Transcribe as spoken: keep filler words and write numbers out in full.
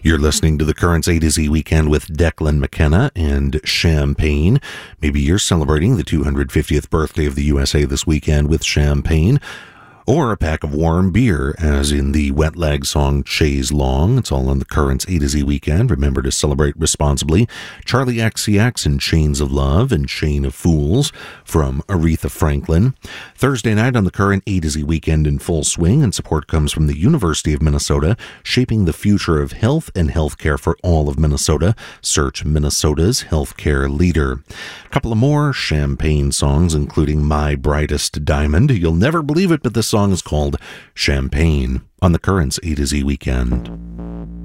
You're listening to the Currents A to Z Weekend with Declan McKenna and Champagne. Maybe you're celebrating the two hundred fiftieth birthday of the U S A this weekend with champagne, or a pack of warm beer, as in the Wet Leg song Chaise Long. It's all on the Currents A to Z Weekend. Remember to celebrate responsibly. Charlie X C X and Chains of Love and Chain of Fools from Aretha Franklin. Thursday night on the Current A to Z Weekend in full swing, and support comes from the University of Minnesota, shaping the future of health and healthcare for all of Minnesota. Search Minnesota's healthcare leader. A couple of more champagne songs, including My Brightest Diamond. You'll never believe it, but this song is called Champagne on the Currents A to Z Weekend.